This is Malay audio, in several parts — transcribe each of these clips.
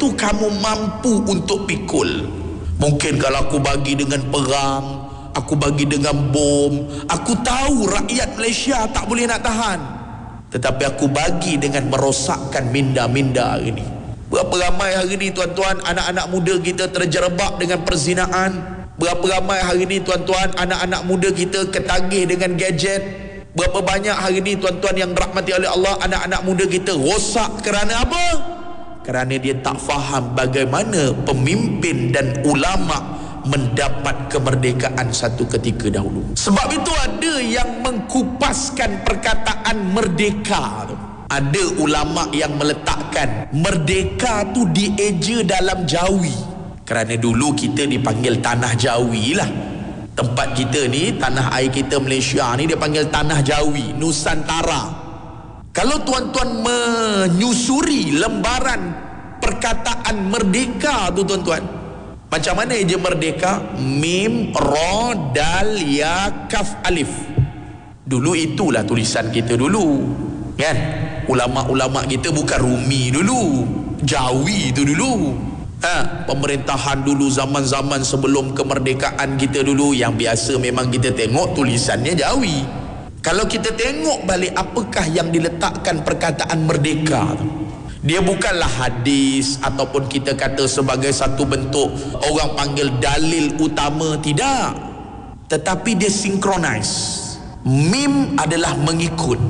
tu kamu mampu untuk pikul. Mungkin kalau aku bagi dengan perang, aku bagi dengan bom, aku tahu rakyat Malaysia tak boleh nak tahan, tetapi aku bagi dengan merosakkan minda-minda hari ni. Berapa ramai hari ni tuan-tuan anak-anak muda kita terjerabak dengan perzinaan. Berapa ramai hari ni tuan-tuan anak-anak muda kita ketagih dengan gadget. Berapa banyak hari ni tuan-tuan yang dirahmati oleh Allah, anak-anak muda kita rosak kerana apa? Kerana dia tak faham bagaimana pemimpin dan ulama mendapat kemerdekaan satu ketika dahulu. Sebab itu ada yang mengkupaskan perkataan merdeka tu. Ada ulama yang meletakkan merdeka tu dieja dalam Jawi. Kerana dulu kita dipanggil tanah Jawi lah. Tempat kita ni, tanah air kita Malaysia ni dia panggil tanah Jawi, Nusantara. Kalau tuan-tuan menyusuri lembaran perkataan merdeka tu tuan-tuan, macam mana eja merdeka? Mim, Ra, Dal, Ya, Kaf, Alif. Dulu itulah tulisan kita dulu, kan? Ulama-ulama kita bukan Rumi dulu, Jawi tu dulu. Pemerintahan dulu zaman-zaman sebelum kemerdekaan kita dulu, yang biasa memang kita tengok tulisannya Jawi. Kalau kita tengok balik apakah yang diletakkan perkataan merdeka tu, dia bukanlah hadis ataupun kita kata sebagai satu bentuk orang panggil dalil utama, tidak. Tetapi dia synchronize. Mim adalah mengikut,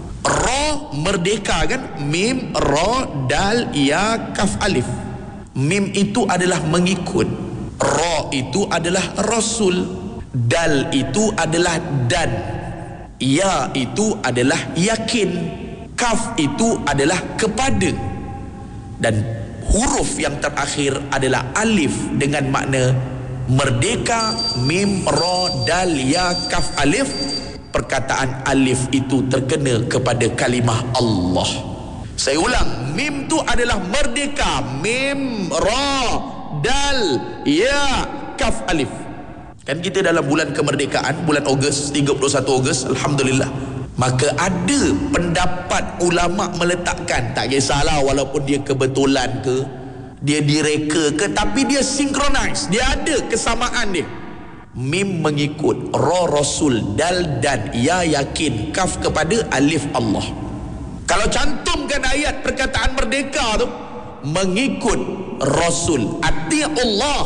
Ra merdeka kan, Mim, Ra, Dal, Ya, Kaf, Alif. Mim itu adalah mengikut, Ra itu adalah Rasul, Dal itu adalah dan, Ya itu adalah yakin, Kaf itu adalah kepada, dan huruf yang terakhir adalah alif dengan makna merdeka. Mim, Ra, Dal, Ya, Kaf, Alif. Perkataan alif itu terkena kepada kalimah Allah. Saya ulang, mim tu adalah merdeka. Mim, Ra, Dal, Ya, Kaf, Alif. Kan kita dalam bulan kemerdekaan, bulan Ogos, 31 Ogos, Alhamdulillah. Maka ada pendapat ulama meletakkan, tak kisahlah walaupun dia kebetulan ke, dia direka ke, tapi dia synchronize, dia ada kesamaan dia. Mim mengikut, Ra Rasul, Dal dan, Ya yakin, Kaf kepada, Alif Allah. Kalau cantumkan ayat perkataan merdeka tu, mengikut Rasul, ati'ullah,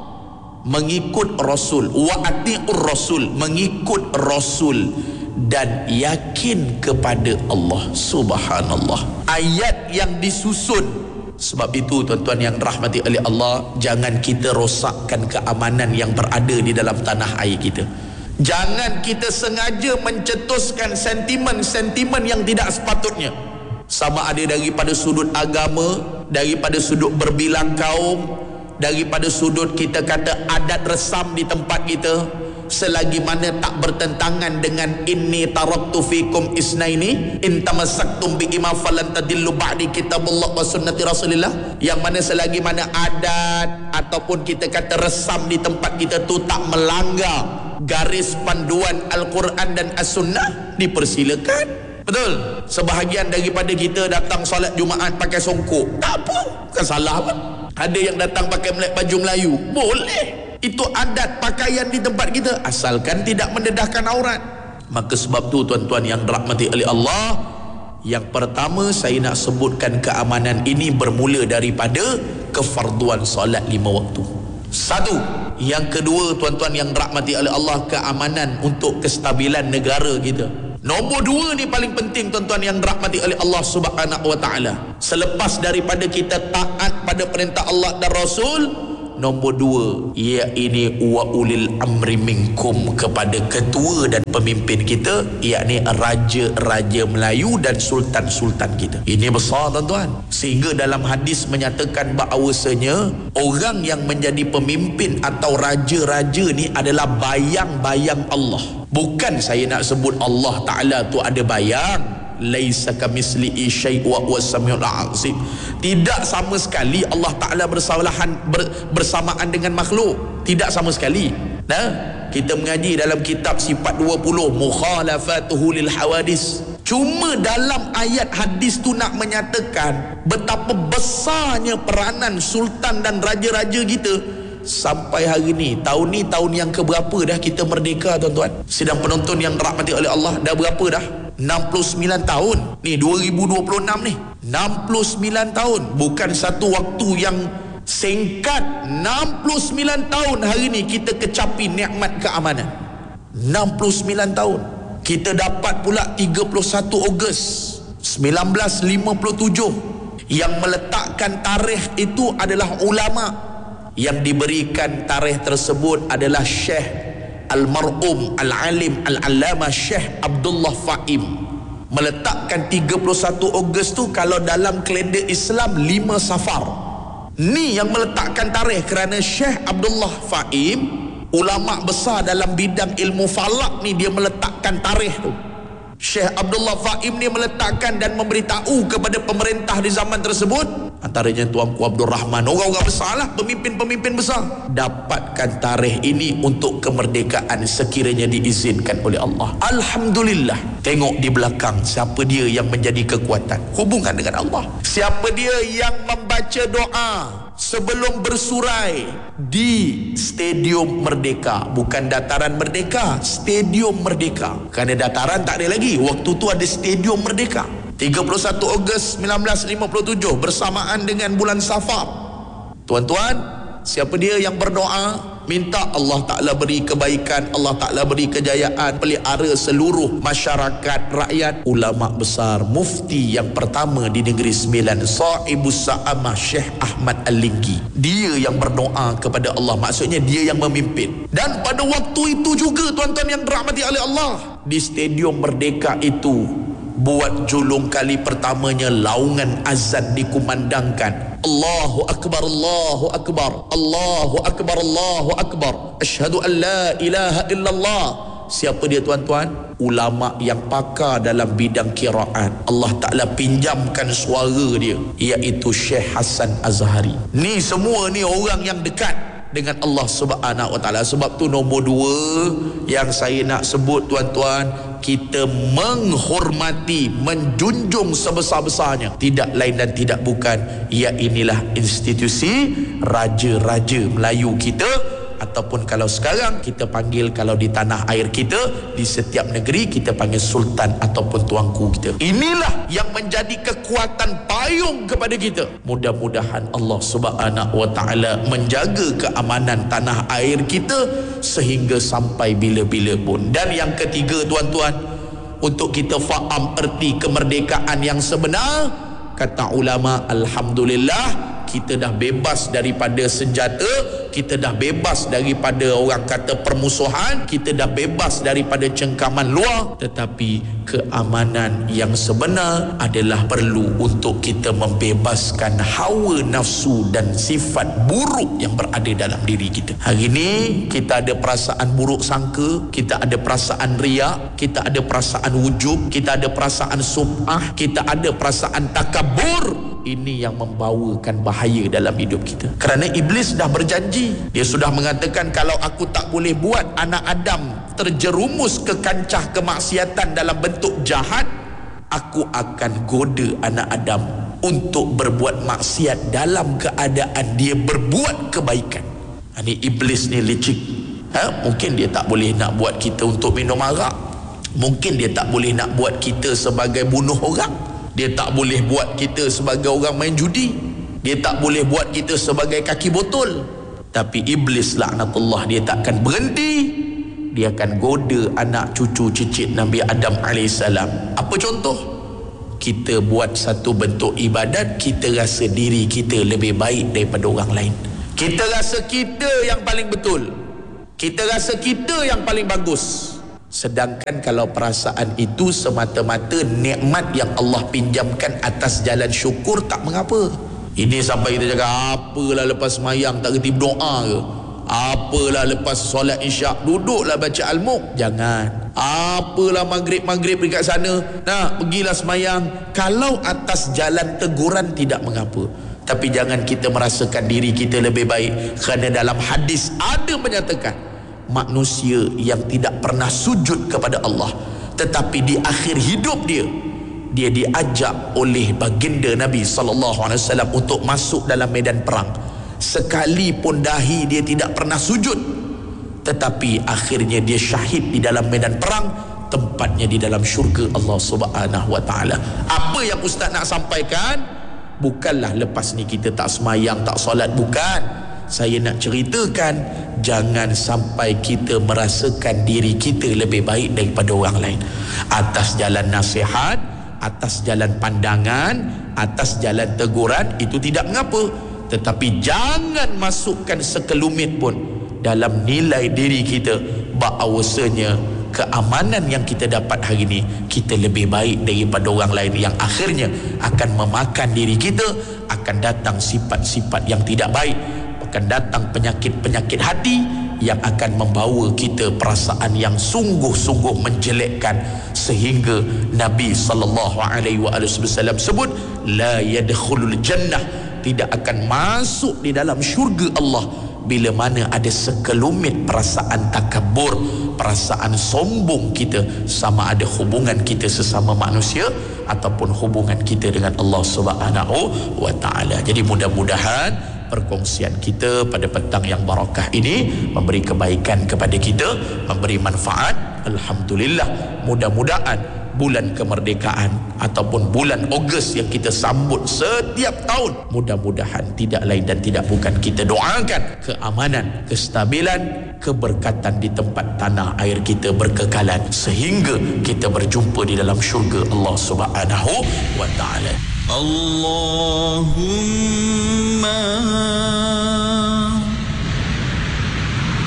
mengikut Rasul, wa ati'ur Rasul, mengikut Rasul, dan yakin kepada Allah. Subhanallah, ayat yang disusun. Sebab itu tuan-tuan yang rahmati oleh Allah, jangan kita rosakkan keamanan yang berada di dalam tanah air kita. Jangan kita sengaja mencetuskan sentimen-sentimen yang tidak sepatutnya. Sama ada daripada sudut agama, daripada sudut berbilang kaum, daripada sudut kita kata adat resam di tempat kita, selagi mana tak bertentangan dengan inni taraktu fikum isnaini in tamassaktum bi'ima falan tadillu ba'di kitabullah wa sunnati rasulillah, yang mana selagi mana adat ataupun kita kata resam di tempat kita tu tak melanggar garis panduan Al-Quran dan As-Sunnah, dipersilakan. Betul. Sebahagian daripada kita datang solat Jumaat pakai songkok, tak apa, bukan salah apa. Ada yang datang pakai baju Melayu, boleh. Itu adat pakaian di tempat kita, asalkan tidak mendedahkan aurat. Maka sebab tu tuan-tuan yang dirahmati oleh Allah, yang pertama saya nak sebutkan keamanan ini bermula daripada kefarduan solat 5 waktu. Satu. Yang kedua tuan-tuan yang dirahmati oleh Allah, keamanan untuk kestabilan negara kita. Nombor 2 ni paling penting tuan-tuan yang dirahmati oleh Allah Subhanahu wa taala. Selepas daripada kita taat pada perintah Allah dan Rasul, nombor 2, iaitu wa ulil amri minkum, kepada ketua dan pemimpin kita, iaitu raja-raja Melayu dan sultan-sultan kita. Ini besar tuan-tuan. Sehingga dalam hadis menyatakan bahawasanya orang yang menjadi pemimpin atau raja-raja ni adalah bayang-bayang Allah. Bukan saya nak sebut Allah Ta'ala tu ada bayang, laisa kamislihi syai' wa huwas samiul azim. Tidak sama sekali Allah Ta'ala bersamaan dengan makhluk, tidak sama sekali. Nah, kita mengaji dalam kitab sifat 20 mukhalafatuhu lil hawadis. Cuma dalam ayat hadis tu nak menyatakan betapa besarnya peranan sultan dan raja-raja kita. Sampai hari ni tahun yang keberapa dah kita merdeka, tuan-tuan? Sidang penonton yang dirahmati oleh Allah, dah berapa dah? 69 tahun. Ni 2026 ni. 69 tahun. Bukan satu waktu yang singkat. 69 tahun hari ni kita kecapi nikmat keamanan. 69 tahun. Kita dapat pula 31 Ogos 1957. Yang meletakkan tarikh itu adalah ulama. Yang diberikan tarikh tersebut adalah Syekh Al-Mar'um Al-Alim Al-Allamah Syekh Abdullah Fa'im. Meletakkan 31 Ogos tu kalau dalam kalender Islam 5 Safar. Ni yang meletakkan tarikh, kerana Syekh Abdullah Fa'im, ulama besar dalam bidang ilmu falak ni, dia meletakkan tarikh tu. Syekh Abdullah Fa'im ni meletakkan dan memberitahu kepada pemerintah di zaman tersebut, antaranya Tuanku Abdul Rahman, orang-orang besar lah, pemimpin-pemimpin besar, dapatkan tarikh ini untuk kemerdekaan sekiranya diizinkan oleh Allah. Alhamdulillah. Tengok di belakang, siapa dia yang menjadi kekuatan? Hubungan dengan Allah. Siapa dia yang membaca doa sebelum bersurai di Stadium Merdeka? Bukan Dataran Merdeka, Stadium Merdeka. Kerana dataran tak ada lagi, waktu tu ada Stadium Merdeka. 31 Ogos 1957 bersamaan dengan bulan Safar. Tuan-tuan, siapa dia yang berdoa minta Allah Ta'ala beri kebaikan, Allah Ta'ala beri kejayaan, pelihara seluruh masyarakat rakyat? Ulama besar, mufti yang pertama di Negeri Sembilan, Sahibus Sa'amah Syekh Ahmad Al-Linggi. Dia yang berdoa kepada Allah, maksudnya dia yang memimpin. Dan pada waktu itu juga, tuan-tuan yang dirahmati oleh Allah, di Stadium Merdeka itu buat julung kali pertamanya laungan azan dikumandangkan. Allahu Akbar, Allahu Akbar, Allahu Akbar, Allahu Akbar, asyhadu an la ilaha illallah. Siapa dia, tuan-tuan? Ulama yang pakar dalam bidang qiraat. Allah Ta'ala pinjamkan suara dia, iaitu Syekh Hasan Azhari. Ni semua ni orang yang dekat dengan Allah Subhanahu Wa Ta'ala. Sebab tu nombor 2 yang saya nak sebut, tuan-tuan, kita menghormati, menjunjung sebesar-besarnya, tidak lain dan tidak bukan, inilah institusi raja-raja Melayu kita, ataupun kalau sekarang kita panggil, kalau di tanah air kita, di setiap negeri kita panggil sultan ataupun tuanku kita. Inilah yang menjadi kekuatan payung kepada kita. Mudah-mudahan Allah Subhanahu Wa Ta'ala menjaga keamanan tanah air kita sehingga sampai bila-bila pun. Dan yang ketiga, tuan-tuan, untuk kita faham erti kemerdekaan yang sebenar, kata ulama, alhamdulillah, kita dah bebas daripada senjata, kita dah bebas daripada orang kata permusuhan, kita dah bebas daripada cengkaman luar. Tetapi keamanan yang sebenar adalah perlu untuk kita membebaskan hawa nafsu dan sifat buruk yang berada dalam diri kita. Hari ini kita ada perasaan buruk sangka, kita ada perasaan riak, kita ada perasaan wujub, kita ada perasaan sum'ah, kita ada perasaan takabur. Ini yang membawakan bahaya dalam hidup kita. Kerana iblis dah berjanji, dia sudah mengatakan, kalau aku tak boleh buat anak Adam terjerumus ke kancah kemaksiatan dalam bentuk jahat, aku akan goda anak Adam untuk berbuat maksiat dalam keadaan dia berbuat kebaikan. Ini iblis ni licik. Mungkin dia tak boleh nak buat kita untuk minum arak, mungkin dia tak boleh nak buat kita sebagai bunuh orang, dia tak boleh buat kita sebagai orang main judi, dia tak boleh buat kita sebagai kaki botol. Tapi iblis laknatullah, dia takkan berhenti. Dia akan goda anak cucu cicit Nabi Adam AS. Apa contoh? Kita buat satu bentuk ibadat, kita rasa diri kita lebih baik daripada orang lain. Kita rasa kita yang paling betul, kita rasa kita yang paling bagus. Sedangkan kalau perasaan itu semata-mata nikmat yang Allah pinjamkan atas jalan syukur, tak mengapa. Ini sampai kita cakap, apalah lepas semayang tak kerti berdoa ke? Apalah lepas solat isyak duduklah baca al-Mulk? Jangan. Apalah maghrib dekat sana, nah pergilah semayang. Kalau atas jalan teguran tidak mengapa. Tapi jangan kita merasakan diri kita lebih baik. Kerana dalam hadis ada menyatakan, manusia yang tidak pernah sujud kepada Allah Tetapi di akhir hidup dia diajak oleh baginda Nabi SAW untuk masuk dalam medan perang. Sekalipun dahi dia tidak pernah sujud, tetapi akhirnya dia syahid di dalam medan perang, tempatnya di dalam syurga Allah Subhanahu wa taala. Apa yang ustaz nak sampaikan, bukanlah lepas ni kita tak semayang, tak solat, bukan. Saya nak ceritakan, jangan sampai kita merasakan diri kita lebih baik daripada orang lain. Atas jalan nasihat, atas jalan pandangan, atas jalan teguran, itu tidak mengapa. Tetapi jangan masukkan sekelumit pun dalam nilai diri kita bahawasanya keamanan yang kita dapat hari ini, kita lebih baik daripada orang lain, yang akhirnya akan memakan diri kita. Akan datang sifat-sifat yang tidak baik, akan datang penyakit-penyakit hati yang akan membawa kita perasaan yang sungguh-sungguh menjelekkan, sehingga Nabi SAW sebut la yadkhulul jannah, tidak akan masuk di dalam syurga Allah bila mana ada sekelumit perasaan takabur, perasaan sombong kita, sama ada hubungan kita sesama manusia ataupun hubungan kita dengan Allah Subhanahu wa taala. Jadi mudah-mudahan perkongsian kita pada petang yang barakah ini memberi kebaikan kepada kita, memberi manfaat. Alhamdulillah, mudah-mudahan bulan kemerdekaan ataupun bulan Ogos yang kita sambut setiap tahun, mudah-mudahan tidak lain dan tidak bukan kita doakan keamanan, kestabilan, keberkatan di tempat tanah air kita berkekalan, sehingga kita berjumpa di dalam syurga Allah Subhanahu wa taala. Allahumma